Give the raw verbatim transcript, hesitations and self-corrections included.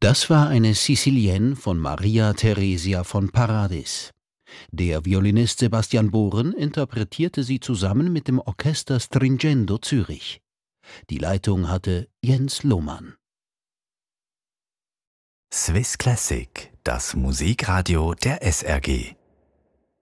Das war eine Sicilienne von Maria Theresia von Paradis. Der Violinist Sebastian Bohren interpretierte sie zusammen mit dem Orchester Stringendo Zürich. Die Leitung hatte Jens Lohmann. Swiss Classic, das Musikradio der S R G.